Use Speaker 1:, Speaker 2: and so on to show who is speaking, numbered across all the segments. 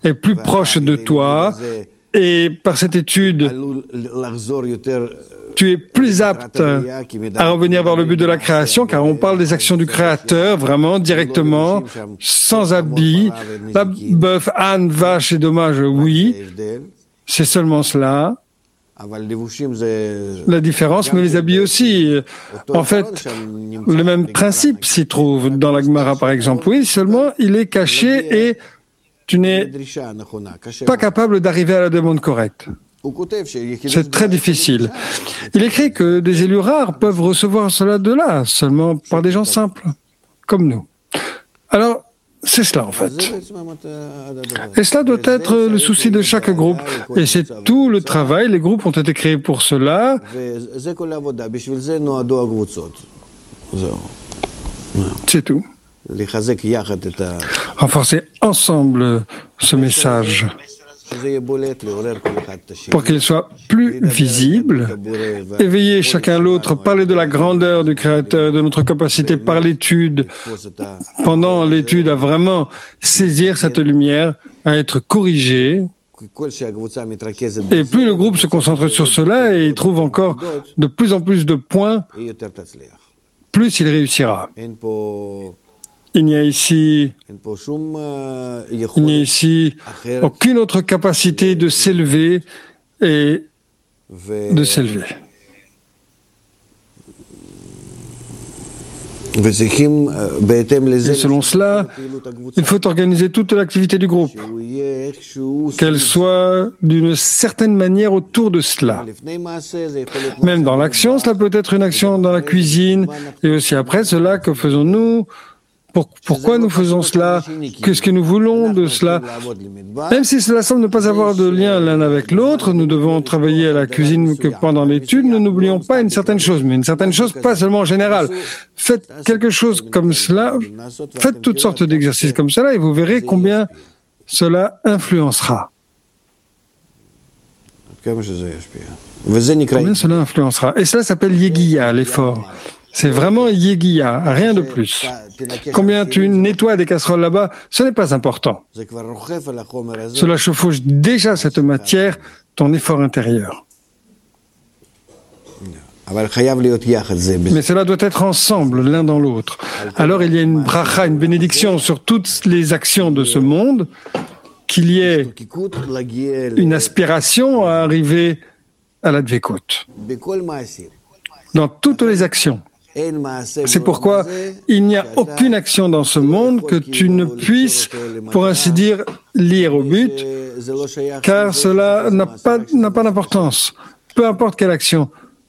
Speaker 1: est plus proche de toi, et par cette étude, tu es plus apte à revenir vers le but de la création, car on parle des actions du Créateur, vraiment, directement, sans habit. La bœuf, âne, vache et dommage, oui, c'est seulement cela. La différence, mais les habits aussi. En fait, le même principe s'y trouve dans la Gemara, par exemple. Oui, seulement il est caché et tu n'es pas capable d'arriver à la demande correcte. C'est très difficile. Il écrit que des élus rares peuvent recevoir cela de là, seulement par des gens simples, comme nous. Alors, c'est cela en fait. Et cela doit être le souci de chaque groupe. Et c'est tout le travail. Les groupes ont été créés pour cela. C'est tout. Renforcer ensemble ce message pour qu'il soit plus visible, éveiller chacun l'autre, parler de la grandeur du Créateur, de notre capacité par l'étude, pendant l'étude à vraiment saisir cette lumière, à être corrigé. Et plus le groupe se concentre sur cela et il trouve encore de plus en plus de points, plus il réussira. Il n'y a ici aucune autre capacité de s'élever et de s'élever. Et selon cela, il faut organiser toute l'activité du groupe, qu'elle soit d'une certaine manière autour de cela. Même dans l'action, cela peut être une action dans la cuisine, et aussi après cela, que faisons-nous ? Pourquoi nous faisons cela? Qu'est-ce que nous voulons de cela? Même si cela semble ne pas avoir de lien l'un avec l'autre, nous devons travailler à la cuisine que pendant l'étude, nous n'oublions pas une certaine chose, mais une certaine chose pas seulement en général. Faites quelque chose comme cela, faites toutes sortes d'exercices comme cela et vous verrez combien cela influencera. Combien cela influencera. Et cela s'appelle Yegiya, l'effort. C'est vraiment Yegiya, rien de plus. Combien tu nettoies des casseroles là-bas, ce n'est pas important. Cela chevauche déjà cette matière, ton effort intérieur. Mais cela doit être ensemble, l'un dans l'autre. Alors il y a une bracha, une bénédiction sur toutes les actions de ce monde, qu'il y ait une aspiration à arriver à la dvekout. Dans toutes les actions. C'est pourquoi il n'y a aucune action dans ce monde que tu ne puisses, pour ainsi dire, lire au but, car cela n'a pas d'importance. Peu importe quelle action.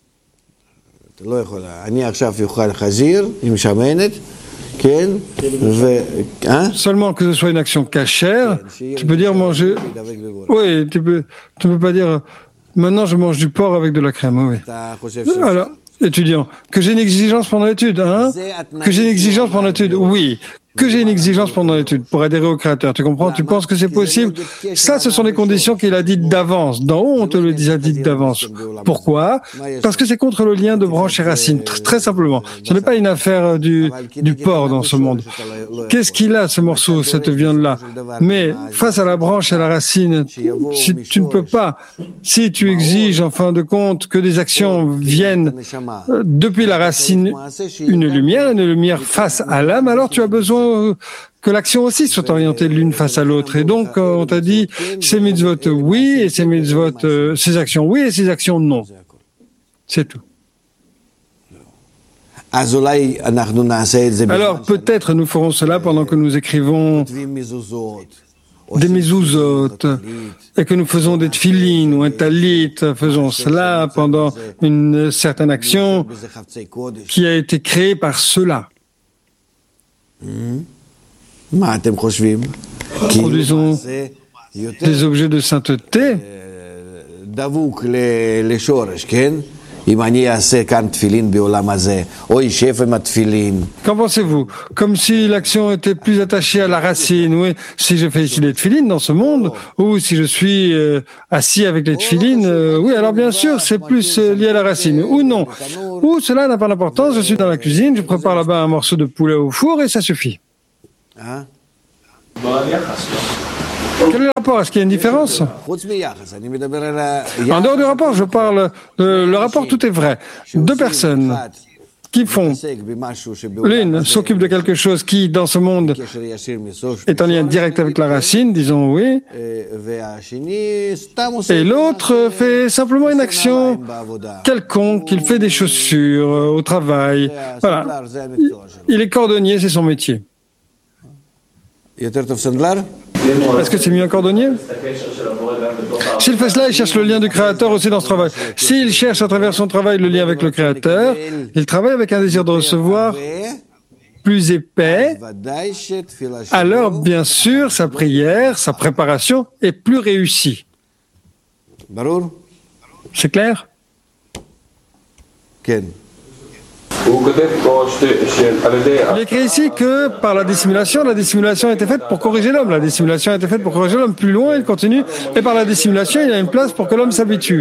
Speaker 1: Seulement que ce soit une action cachère, tu peux dire manger. Oui, tu peux pas dire maintenant je mange du porc avec de la crème. Oui. Alors, étudiant, que j'ai une exigence pendant l'étude, hein? Que j'ai une exigence pendant l'étude, oui. Que j'ai une exigence pendant l'étude pour adhérer au Créateur, tu comprends? Tu penses que c'est possible? Ça, ce sont les conditions qu'il a dites d'avance. D'en haut, on te le dit d'avance. Pourquoi? Parce que c'est contre le lien de branche et racine, très simplement. Ce n'est pas une affaire du porc dans ce monde. Qu'est-ce qu'il a, ce morceau, cette viande-là? Mais face à la branche et à la racine, si tu ne peux pas, si tu exiges, en fin de compte, que des actions viennent depuis la racine, une lumière face à l'âme, alors tu as besoin que l'action aussi soit orientée l'une face à l'autre. Et donc, on t'a dit, ces mitzvot oui, et ces mitzvot, ces actions oui, et ces actions non. C'est tout. Alors, peut-être nous ferons cela pendant que nous écrivons des mezuzot, et que nous faisons des tfilines ou un talit, faisons cela pendant une certaine action qui a été créée par cela. Produisons des objets de sainteté. Qu'en pensez-vous? Comme si l'action était plus attachée à la racine, oui. Si je fais ici les tefilines dans ce monde, ou si je suis assis avec les tefilines, oui, alors bien sûr, c'est plus lié à la racine. Ou non. Ou cela n'a pas d'importance, je suis dans la cuisine, je prépare là-bas un morceau de poulet au four et ça suffit. Quel est le rapport? Est-ce qu'il y a une différence? En dehors du rapport, je parle de le rapport, tout est vrai. Deux personnes qui font, l'une s'occupe de quelque chose qui, dans ce monde, est en lien direct avec la racine, disons oui, et l'autre fait simplement une action quelconque, il fait des chaussures au travail. Voilà. Il est cordonnier, c'est son métier. Est-ce que c'est mieux un cordonnier? S'il fait cela, il cherche le lien du Créateur aussi dans ce travail. S'il cherche à travers son travail le lien avec le Créateur, il travaille avec un désir de recevoir plus épais, alors bien sûr sa prière, sa préparation est plus réussie. C'est clair? Il écrit ici que par la dissimulation a été faite pour corriger l'homme. La dissimulation a été faite pour corriger l'homme. Plus loin, il continue. Et par la dissimulation, il y a une place pour que l'homme s'habitue.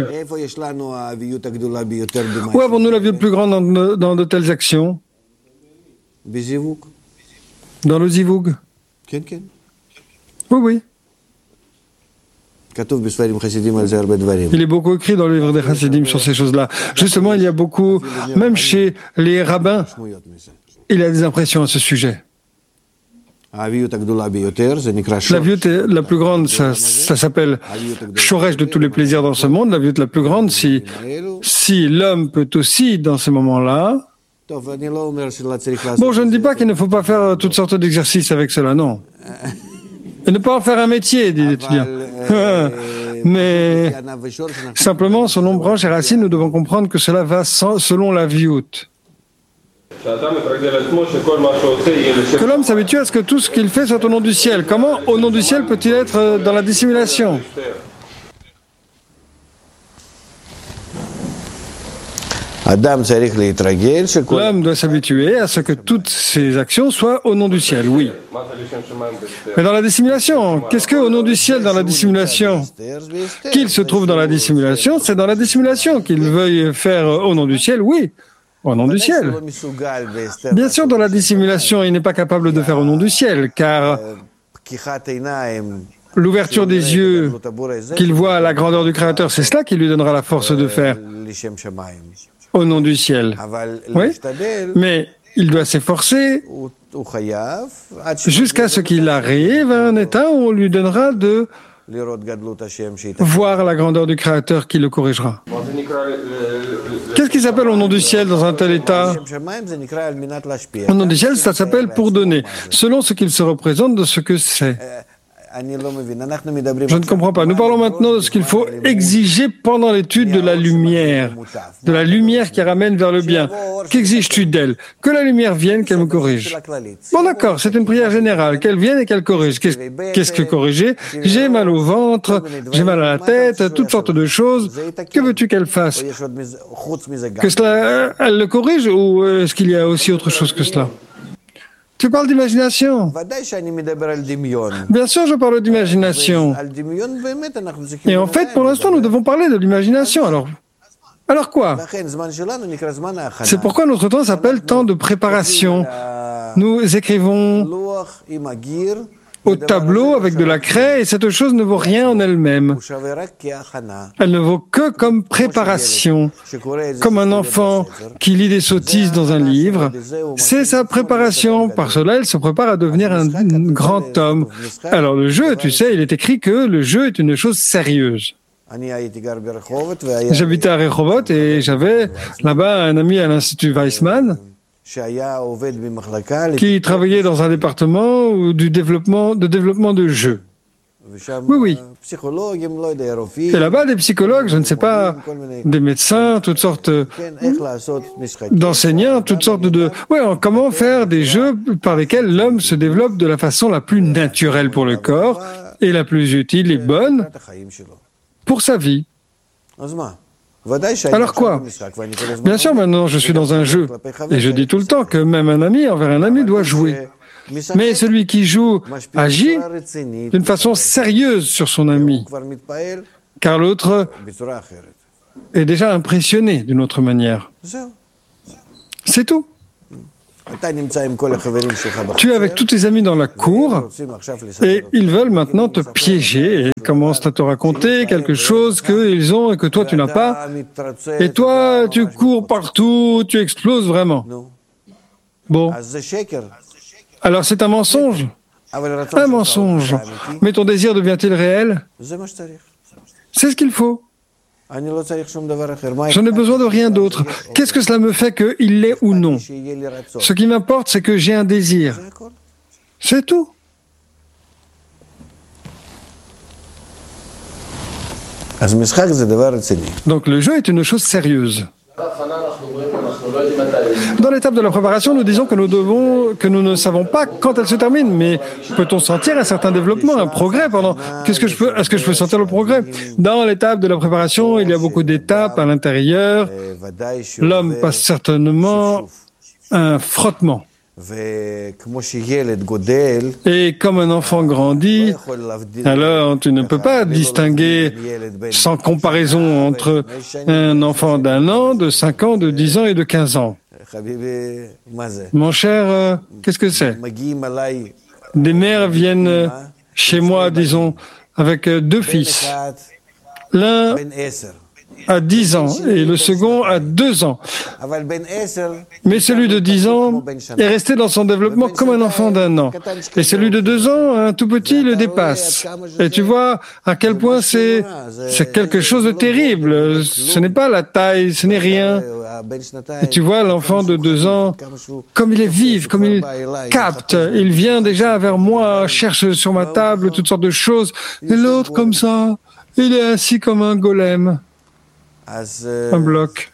Speaker 1: Où avons-nous la vie plus grande dans de telles actions? Dans le zivug. Oui, oui. Il est beaucoup écrit dans le livre des Chassidim sur ces choses-là. Justement, il y a beaucoup, même chez les rabbins, il y a des impressions à ce sujet. La viout la plus grande, ça s'appelle Shoresh de tous les plaisirs dans ce monde. La viout la plus grande, si l'homme peut aussi, dans ces moments-là. Bon, je ne dis pas qu'il ne faut pas faire toutes sortes d'exercices avec cela, non. Et ne pas en faire un métier, dit l'étudiant. Mais simplement, selon branche et racine, nous devons comprendre que cela va selon la viout. Que l'homme s'habitue à ce que tout ce qu'il fait soit au nom du ciel. Comment, au nom du ciel, peut-il être dans la dissimulation? L'homme doit s'habituer à ce que toutes ses actions soient au nom du ciel, oui. Mais dans la dissimulation, qu'est-ce que au nom du ciel dans la dissimulation? Qu'il se trouve dans la dissimulation, c'est dans la dissimulation qu'il veuille faire au nom du ciel, oui. Au nom du ciel. Bien sûr, dans la dissimulation, il n'est pas capable de faire au nom du ciel, car l'ouverture des yeux qu'il voit à la grandeur du Créateur, c'est cela qui lui donnera la force de faire au nom du ciel. Oui, mais il doit s'efforcer jusqu'à ce qu'il arrive à un état où on lui donnera de voir la grandeur du Créateur qui le corrigera. Qu'est-ce qui s'appelle au nom du ciel dans un tel état? Au nom du ciel, ça s'appelle pour donner, selon ce qu'il se représente de ce que c'est. Je ne comprends pas. Nous parlons maintenant de ce qu'il faut exiger pendant l'étude de la lumière qui ramène vers le bien. Qu'exiges-tu d'elle? Que la lumière vienne, qu'elle me corrige. Bon d'accord, c'est une prière générale, qu'elle vienne et qu'elle corrige. Qu'est-ce que corriger? J'ai mal au ventre, j'ai mal à la tête, toutes sortes de choses. Que veux-tu qu'elle fasse? Que cela, elle le corrige ou est-ce qu'il y a aussi autre chose que cela? Tu parles d'imagination. Bien sûr, je parle d'imagination. Et en fait, pour l'instant, nous devons parler de l'imagination. Alors quoi? C'est pourquoi notre temps s'appelle temps de préparation. Nous écrivons au tableau avec de la craie et cette chose ne vaut rien en elle-même. Elle ne vaut que comme préparation. Comme un enfant qui lit des sottises dans un livre, c'est sa préparation. Par cela, il se prépare à devenir un grand homme. Alors le jeu, tu sais, il est écrit que le jeu est une chose sérieuse. J'habitais à Rehovot et j'avais là-bas un ami à l'Institut Weizmann qui travaillait dans un département de développement de jeux. Oui, oui. Et là-bas, des psychologues, je ne sais pas, des médecins, toutes sortes d'enseignants, toutes sortes de... Oui, comment faire des jeux par lesquels l'homme se développe de la façon la plus naturelle pour le corps et la plus utile et bonne pour sa vie. Alors quoi? Bien sûr, maintenant je suis dans un jeu. Et je dis tout le temps que même un ami envers un ami doit jouer. Mais celui qui joue agit d'une façon sérieuse sur son ami. Car l'autre est déjà impressionné d'une autre manière. C'est tout. Tu es avec tous tes amis dans la cour et ils veulent maintenant te piéger et ils commencent à te raconter quelque chose qu'ils ont et que toi tu n'as pas. Et toi, tu cours partout, tu exploses vraiment. Bon. Alors c'est un mensonge. Un mensonge. Mais ton désir devient-il réel? C'est ce qu'il faut. Je n'ai besoin de rien d'autre. Qu'est-ce que cela me fait qu'il l'est ou non? Ce qui m'importe, c'est que j'ai un désir. C'est tout. Donc le jeu est une chose sérieuse. Dans l'étape de la préparation, nous disons que nous ne savons pas quand elle se termine, mais peut-on sentir un certain développement, un progrès pendant... Est-ce que je peux sentir le progrès? Dans l'étape de la préparation, il y a beaucoup d'étapes à l'intérieur. L'homme passe certainement un frottement. Et comme un enfant grandit, alors tu ne peux pas distinguer sans comparaison entre un enfant d'1 an, de 5 ans, de 10 ans et de 15 ans. Mon cher, qu'est-ce que c'est? Des mères viennent chez moi, disons, avec 2 fils. L'un à 10 ans et le second à 2 ans. Mais celui de 10 ans est resté dans son développement comme un enfant d'1 an. Et celui de 2 ans, un tout petit, le dépasse. Et tu vois à quel point c'est quelque chose de terrible. Ce n'est pas la taille, ce n'est rien. Et tu vois l'enfant de 2 ans, comme il est vif, comme il capte. Il vient déjà vers moi, cherche sur ma table toutes sortes de choses. Et l'autre comme ça, il est assis comme un golem. Un bloc.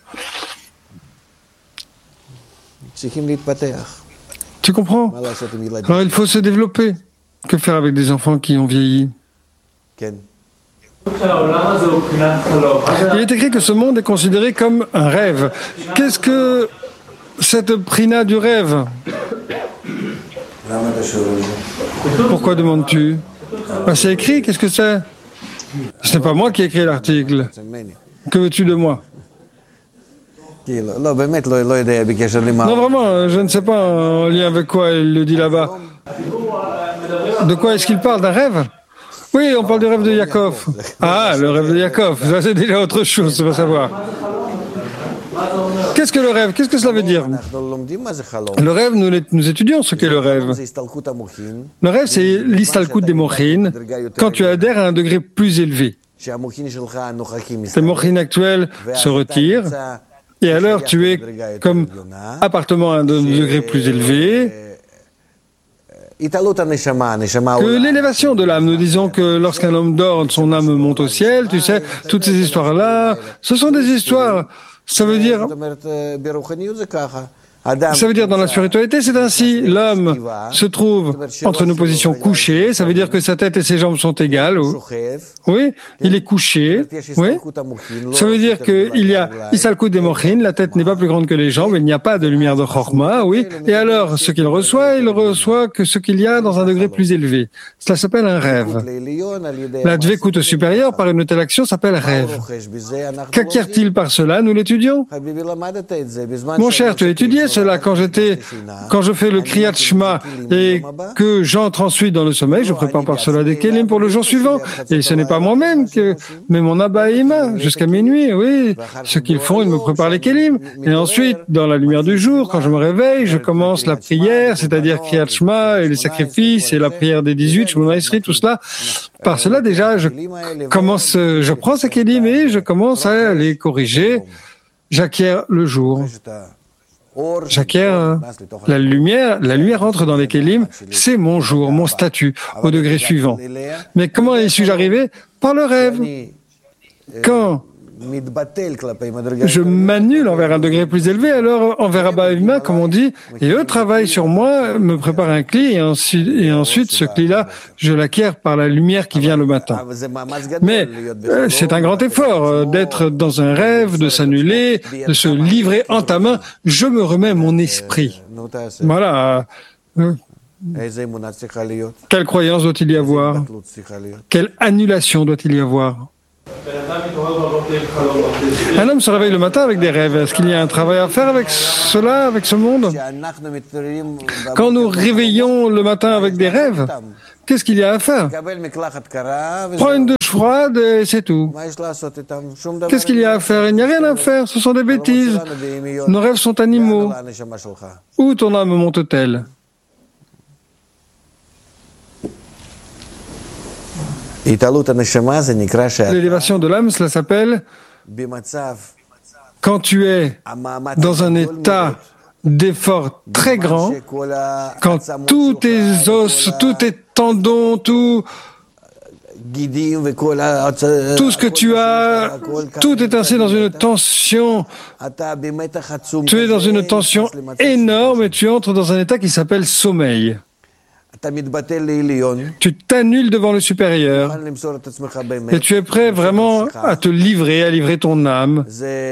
Speaker 1: Tu comprends? Alors il faut se développer. Que faire avec des enfants qui ont vieilli? Il est écrit que ce monde est considéré comme un rêve. Qu'est-ce que cette prina du rêve? Pourquoi demandes-tu? C'est écrit, qu'est-ce que c'est? Ce n'est pas moi qui ai écrit l'article. Que veux-tu de moi? Non, vraiment, je ne sais pas en lien avec quoi il le dit là-bas. De quoi est-ce qu'il parle? D'un rêve? Oui, on parle du rêve de Yaakov. Ah, le rêve de Yaakov, ça c'est déjà autre chose, tu vas savoir. Qu'est-ce que le rêve? Qu'est-ce que cela veut dire? Le rêve, nous étudions ce qu'est le rêve. Le rêve, c'est l'istalkut des mochin, quand tu adhères à un degré plus élevé. Tes mochin actuels se retirent, et alors tu es comme appartement à un degré plus élevé. Que l'élévation de l'âme, nous disons que lorsqu'un homme dort, son âme monte au ciel, tu sais, toutes ces histoires-là, ce sont des histoires, ça veut dire dans la spiritualité, c'est ainsi. L'homme se trouve entre nos positions couchées, ça veut dire que sa tête et ses jambes sont égales. Oui, il est couché. Oui. Ça veut dire qu'il y a Issalkut des Mochin, la tête n'est pas plus grande que les jambes, il n'y a pas de lumière de Chorma, oui. Et alors, ce qu'il reçoit, il reçoit que ce qu'il y a dans un degré plus élevé. Cela s'appelle un rêve. La dvekout supérieure par une telle action s'appelle rêve. Qu'acquiert-il par cela? Nous l'étudions. Mon cher, tu as étudié cela quand je fais le Kriyat Shema et que j'entre ensuite dans le sommeil, je prépare par cela des kelim pour le jour suivant. Et ce n'est pas moi-même mais mon Abba et Ima, jusqu'à minuit, oui. Ce qu'ils font, ils me préparent les kelim. Et ensuite, dans la lumière du jour, quand je me réveille, je commence la prière, c'est-à-dire Kriyat Shema et les sacrifices et la prière des 18, Shemona Esrei, tout cela. Par cela, déjà, je prends ces kelim et je commence à les corriger. J'acquiers le jour. J'acquiers la lumière entre dans les kelim, c'est mon jour, mon statut, au degré suivant. Mais comment y suis-je arrivé? Par le rêve. Quand je m'annule envers un degré plus élevé, alors envers Abba et Ima, comme on dit, et eux travaillent sur moi, me préparent un cli, et ensuite ce cli-là, je l'acquiers par la lumière qui vient le matin. Mais c'est un grand effort d'être dans un rêve, de s'annuler, de se livrer en ta main. Je me remets mon esprit. Voilà. Quelle croyance doit-il y avoir? Quelle annulation doit-il y avoir? Un homme se réveille le matin avec des rêves. Est-ce qu'il y a un travail à faire avec cela, avec ce monde? Quand nous réveillons le matin avec des rêves, qu'est-ce qu'il y a à faire? Prends une douche froide et c'est tout. Qu'est-ce qu'il y a à faire? Il n'y a rien à faire, ce sont des bêtises. Nos rêves sont animaux. Où ton âme monte-t-elle? L'élévation de l'âme, cela s'appelle quand tu es dans un état d'effort très grand, quand tous tes os, tous tes tendons, tout ce que tu as, tout est ainsi dans une tension. Tu es dans une tension énorme et tu entres dans un état qui s'appelle sommeil. Tu t'annules devant le supérieur et tu es prêt vraiment à te livrer, à livrer ton âme.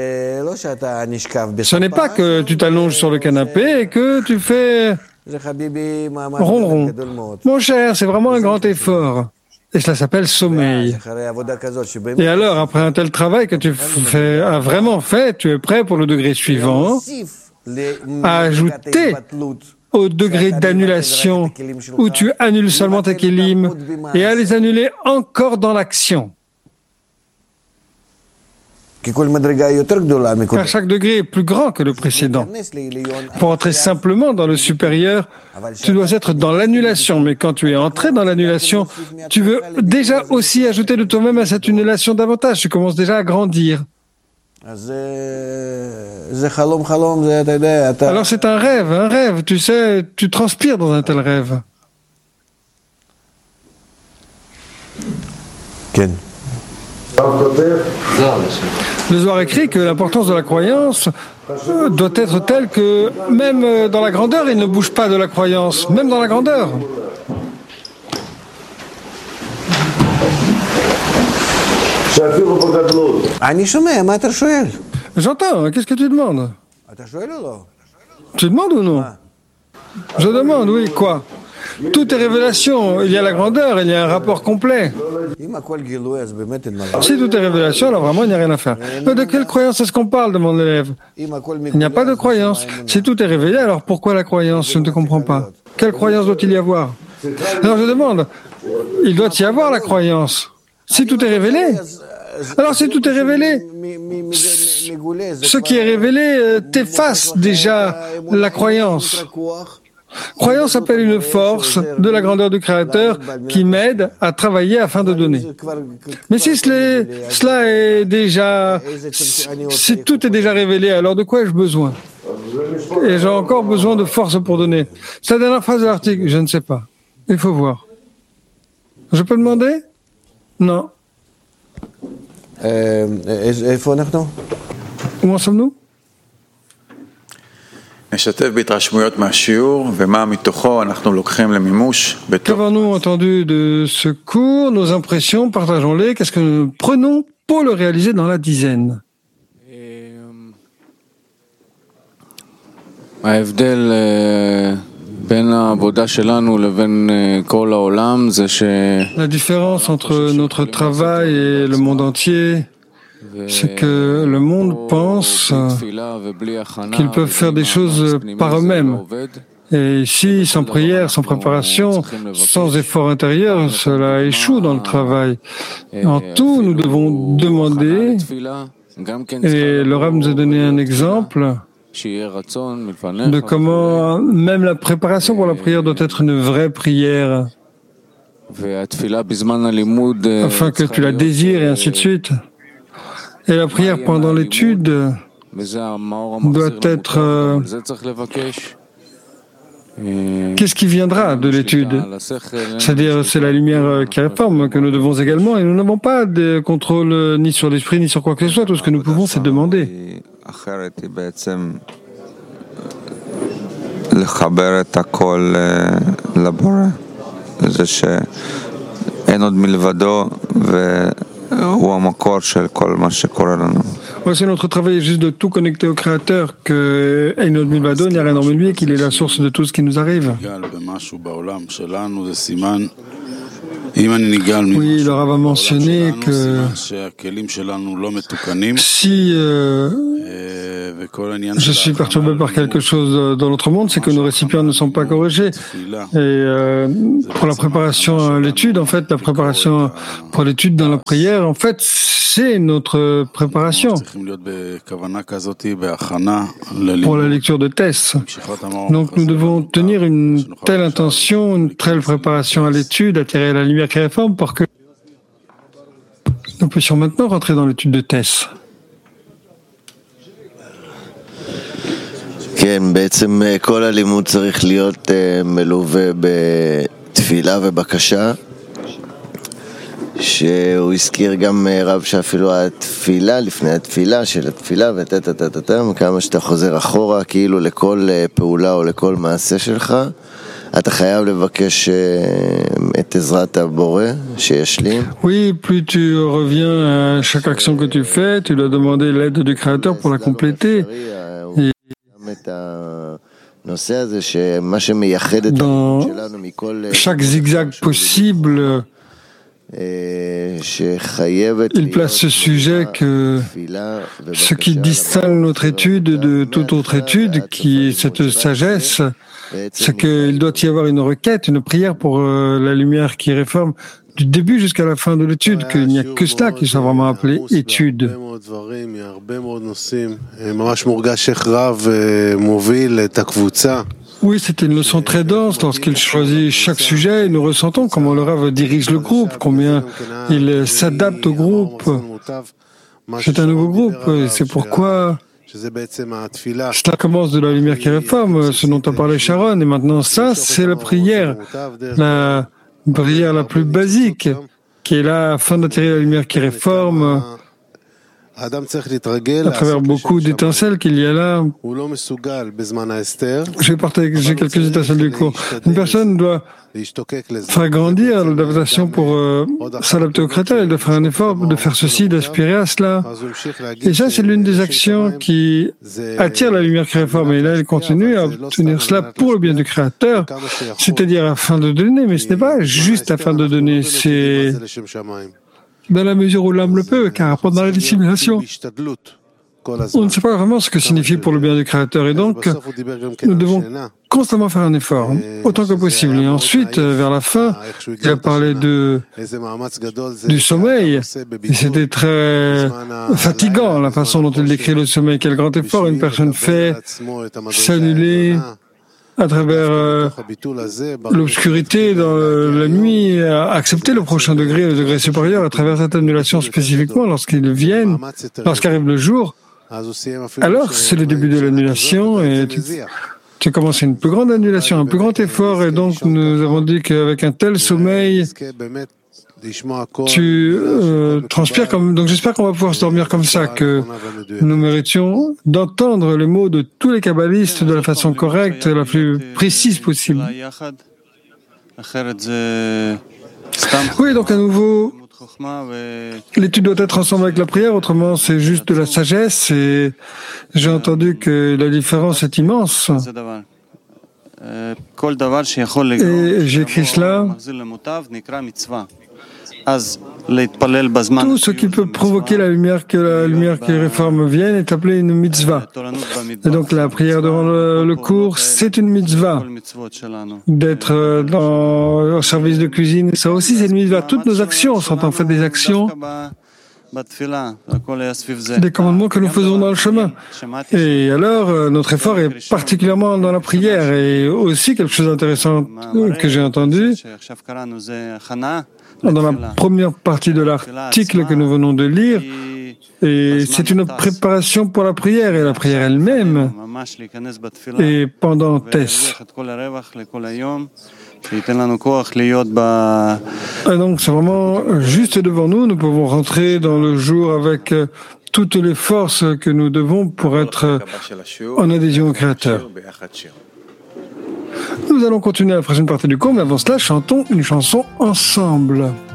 Speaker 1: Ce n'est pas que tu t'allonges sur le canapé et que tu fais ronron. Mon cher, c'est vraiment un grand effort. Et cela s'appelle sommeil. Et alors, après un tel travail que tu as vraiment fait, tu es prêt pour le degré suivant à ajouter au degré d'annulation où tu annules seulement tes kélim et à les annuler encore dans l'action. Car chaque degré est plus grand que le précédent. Pour entrer simplement dans le supérieur, tu dois être dans l'annulation. Mais quand tu es entré dans l'annulation, tu veux déjà aussi ajouter de toi-même à cette annulation davantage. Tu commences déjà à grandir. Alors c'est un rêve, tu sais, tu transpires dans un tel rêve.
Speaker 2: Ken.
Speaker 1: Le Zohar écrit que l'importance de la croyance doit être telle que même dans la grandeur, il ne bouge pas de la croyance, même dans la grandeur. J'entends, qu'est-ce que tu demandes? Tu demandes ou non? Je demande, oui, quoi? Tout est révélation, il y a la grandeur, il y a un rapport complet. Si tout est révélation, alors vraiment il n'y a rien à faire. Mais de quelle croyance est-ce qu'on parle, demande l'élève? Il n'y a pas de croyance. Si tout est révélé, alors pourquoi la croyance? Je ne te comprends pas. Quelle croyance doit-il y avoir? Alors je demande, il doit y avoir la croyance. Si tout est révélé, alors si tout est révélé, ce qui est révélé t'efface déjà la croyance. Croyance appelle une force de la grandeur du Créateur qui m'aide à travailler afin de donner. Mais si cela est déjà, si tout est déjà révélé, alors de quoi ai-je besoin? Et j'ai encore besoin de force pour donner. C'est la dernière phrase de l'article, je ne sais pas. Il faut voir. Je peux demander? Non. Où en sommes-nous? Qu'avons-nous entendu de ce cours? Nos impressions, partageons-les. Qu'est-ce que nous prenons pour le réaliser dans la dizaine?
Speaker 3: La
Speaker 1: différence entre notre travail et le monde entier, c'est que le monde pense qu'ils peuvent faire des choses par eux-mêmes. Et ici, sans prière, sans préparation, sans effort intérieur, cela échoue dans le travail. En tout, nous devons demander, et le Rav nous a donné un exemple de comment même la préparation pour la prière doit être une vraie prière, afin que tu la désires et ainsi de suite. Et la prière pendant l'étude doit être... qu'est-ce qui viendra de l'étude? C'est-à-dire, c'est la lumière qui réforme que nous devons également, et nous n'avons pas de contrôle ni sur l'esprit, ni sur quoi que ce soit. Tout ce que nous pouvons, c'est demander. Voici notre travail est juste de tout connecter au Créateur, que Einod Milvado, il n'y a rien hormis lui et qu'il est la source de tout ce qui nous arrive. Oui, le Rav a mentionné que si je suis perturbé par quelque chose dans notre monde, c'est que nos récipients ne sont pas corrigés. Et pour la préparation à l'étude, en fait, la préparation pour l'étude dans la prière, en fait, c'est notre préparation pour la lecture de Tess. Donc nous devons tenir une telle intention, une telle préparation à l'étude, attirer la lumière qui réforme pour que nous puissions maintenant rentrer dans l'étude de Tess.
Speaker 2: כן, בעצם כל הלימוד צריך להיות מלווה בתפילה ובקשה, שהוא הזכיר גם רב שאפילו התפילה, לפני התפילה של התפילה כמה שאתה חוזר אחורה כאילו לכל פעולה או לכל מעשה שלך, אתה חייב לבקש את עזרת הבורא שישלים.
Speaker 1: Oui, plus tu reviens à chaque action que tu fais, tu dois demander l'aide du Créateur pour la compléter. Dans chaque zigzag possible, il place ce sujet que ce qui distingue notre étude de toute autre étude, qui est cette sagesse, c'est qu'il doit y avoir une requête, une prière pour la lumière qui réforme du début jusqu'à la fin de l'étude, qu'il n'y a que cela qui soit vraiment appelé étude. Oui, c'était une leçon très dense lorsqu'il choisit chaque sujet. Nous ressentons comment le Rav dirige le groupe, combien il s'adapte au groupe. C'est un nouveau groupe, et c'est pourquoi cela commence de la lumière qui réforme, ce dont a parlé Sharon, et maintenant ça, c'est la prière la plus basique, qui est là afin d'attirer la lumière qui réforme, à travers beaucoup d'étincelles qu'il y a là. Je vais partager quelques étincelles du cours. Une personne doit faire grandir l'adaptation pour s'adapter au Créateur. Elle doit faire un effort de faire ceci, d'aspirer à cela. Et ça, c'est l'une des actions qui attire la lumière qui réforme. Et là, elle continue à obtenir cela pour le bien du Créateur, c'est-à-dire afin de donner. Mais ce n'est pas juste afin de donner, c'est dans la mesure où l'âme le peut, car pendant la dissimulation, on ne sait pas vraiment ce que signifie pour le bien du Créateur. Et donc, nous devons constamment faire un effort, autant que possible. Et ensuite, vers la fin, il a parlé du sommeil. Et c'était très fatigant, la façon dont il décrit le sommeil. Quel grand effort une personne fait s'annuler à travers l'obscurité dans la nuit, à accepter le prochain degré, le degré supérieur, à travers cette annulation spécifiquement, lorsqu'arrive le jour, alors c'est le début de l'annulation et tu commences une plus grande annulation, un plus grand effort, et donc nous avons dit qu'avec un tel sommeil, tu transpires comme... Donc j'espère qu'on va pouvoir se dormir comme ça, que nous méritions d'entendre les mots de tous les kabbalistes de la façon correcte, la plus précise possible. Oui, donc à nouveau, l'étude doit être ensemble avec la prière, autrement c'est juste de la sagesse, et j'ai entendu que la différence est immense. Et j'ai écrit cela. Tout ce qui peut provoquer que la lumière qui réforme vienne est appelé une mitzvah. Et donc la prière durant le cours, c'est une mitzvah. D'être au service de cuisine, ça aussi c'est une mitzvah. Toutes nos actions sont en fait des actions, des commandements que nous faisons dans le chemin. Et alors, notre effort est particulièrement dans la prière. Et aussi quelque chose d'intéressant que j'ai entendu, dans la première partie de l'article que nous venons de lire, et c'est une préparation pour la prière, et la prière elle-même, et pendant Tess. Et donc c'est vraiment juste devant nous, nous pouvons rentrer dans le jour avec toutes les forces que nous devons pour être en adhésion au Créateur. Nous allons continuer la prochaine partie du cours, mais avant cela, chantons une chanson ensemble.